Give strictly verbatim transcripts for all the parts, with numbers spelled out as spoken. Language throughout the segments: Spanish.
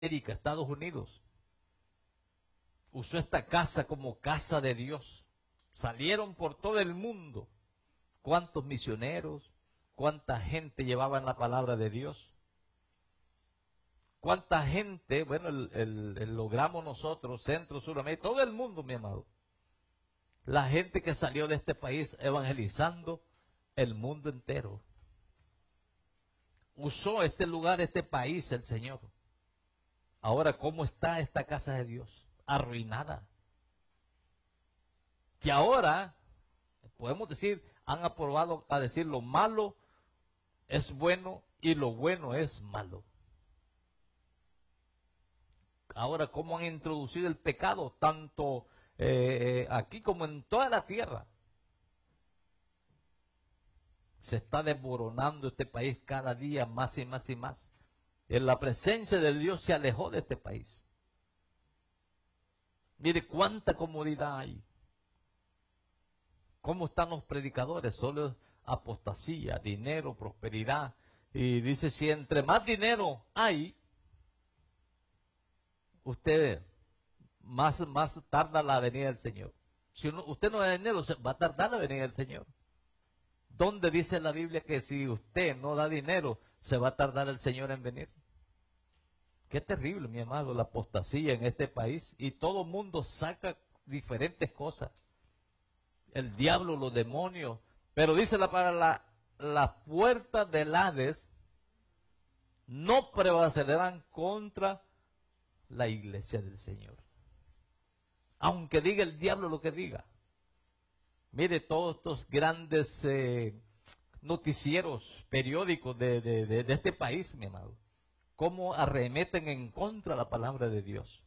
América, Estados Unidos. Usó esta casa como casa de Dios. Salieron por todo el mundo. ¿Cuántos misioneros? ¿Cuánta gente llevaban la palabra de Dios? ¿Cuánta gente? Bueno, el, el, el logramos nosotros, Centro, Suramérica, todo el mundo, mi amado. La gente que salió de este país evangelizando el mundo entero. Usó este lugar, este país, el Señor. Ahora, ¿cómo está esta casa de Dios? Arruinada. Que ahora, podemos decir, han aprobado a decir lo malo es bueno y lo bueno es malo. Ahora, ¿cómo han introducido el pecado? Tanto eh, aquí como en toda la tierra. Se está desmoronando este país cada día más y más y más. En la presencia de Dios se alejó de este país. Mire cuánta comodidad hay. ¿Cómo están los predicadores? Solo apostasía, dinero, prosperidad. Y dice, si entre más dinero hay, usted más, más tarda la venida del Señor. Si uno, usted no da dinero, va a tardar la venida del Señor. ¿Dónde dice la Biblia que si usted no da dinero, se va a tardar el Señor en venir? Qué terrible, mi amado, la apostasía en este país. Y todo mundo saca diferentes cosas. El diablo, los demonios. Pero dice la palabra, la, la puerta del Hades no prevalecerán contra la iglesia del Señor. Aunque diga el diablo lo que diga. Mire todos estos grandes eh, noticieros, periódicos de, de, de, de este país, mi amado. Cómo arremeten en contra de la palabra de Dios.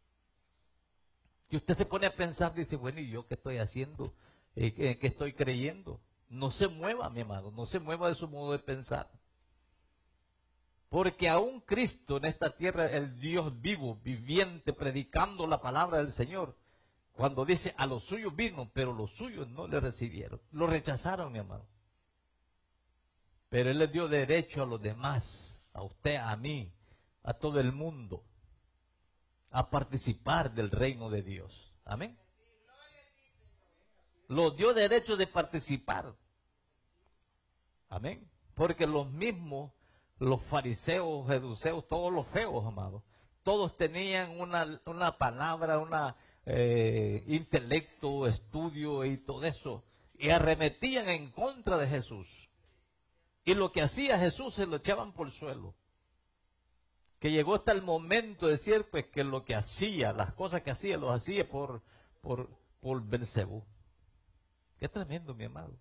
Y usted se pone a pensar, dice, bueno, ¿y yo qué estoy haciendo? Eh, ¿qué, qué estoy creyendo? No se mueva, mi amado, no se mueva de su modo de pensar. Porque aún Cristo en esta tierra, el Dios vivo, viviente, predicando la palabra del Señor, cuando dice, a los suyos vino, pero los suyos no le recibieron. Lo rechazaron, mi amado. Pero Él le dio derecho a los demás, a usted, a mí, a todo el mundo, a participar del reino de Dios. Amén. Los dio derecho de participar. Amén. Porque los mismos, los fariseos, seduceos, todos los feos, amados, todos tenían una, una palabra, una eh, intelecto, estudio y todo eso, y arremetían en contra de Jesús. Y lo que hacía Jesús se lo echaban por el suelo. Que llegó hasta el momento de decir pues que lo que hacía, las cosas que hacía, los hacía por, por, por Belcebú. Qué tremendo, mi amado.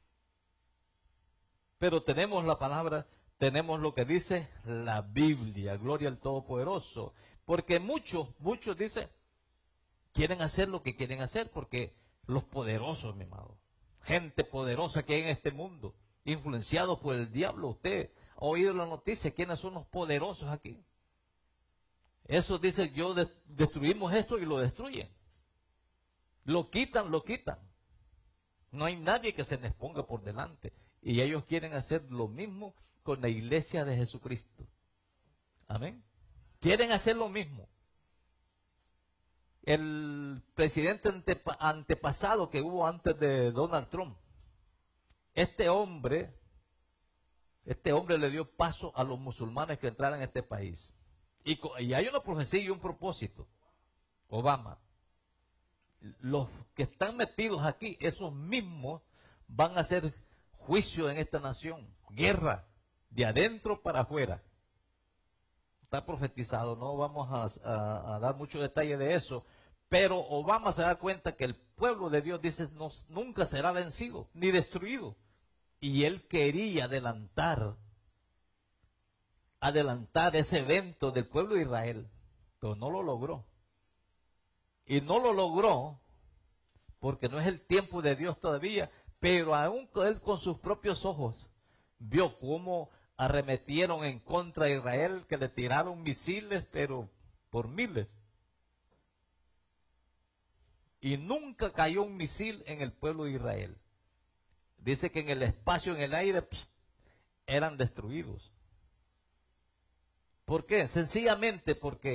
Pero tenemos la palabra, tenemos lo que dice la Biblia, gloria al Todopoderoso. Porque muchos, muchos dicen, quieren hacer lo que quieren hacer, porque los poderosos, mi amado, gente poderosa que hay en este mundo, influenciados por el diablo, usted ha oído la noticia, ¿quiénes son los poderosos aquí? Eso dice, yo de, destruimos esto y lo destruyen. Lo quitan, lo quitan. No hay nadie que se les ponga por delante. Y ellos quieren hacer lo mismo con la iglesia de Jesucristo. Amén. Quieren hacer lo mismo. El presidente antepa antepasado que hubo antes de Donald Trump, este hombre, este hombre le dio paso a los musulmanes que entraran a este país. Y, y hay una profecía y un propósito. Obama. Los que están metidos aquí, esos mismos, van a hacer juicio en esta nación. Guerra, de adentro para afuera. Está profetizado, no vamos a, a, a dar mucho detalle de eso. Pero Obama se da cuenta que el pueblo de Dios, dice, no, nunca será vencido, ni destruido. Y él quería adelantar, adelantar ese evento del pueblo de Israel, pero no lo logró. Y no lo logró porque no es el tiempo de Dios todavía, pero aún él con sus propios ojos vio cómo arremetieron en contra de Israel, que le tiraron misiles, pero por miles. Y nunca cayó un misil en el pueblo de Israel. Dice que en el espacio, en el aire, pst, eran destruidos. ¿Por qué? Sencillamente porque